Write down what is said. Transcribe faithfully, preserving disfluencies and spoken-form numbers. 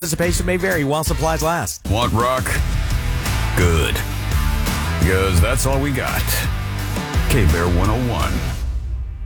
Participation may vary while supplies last. Want rock? Good. Because that's all we got. K-Bear one oh one.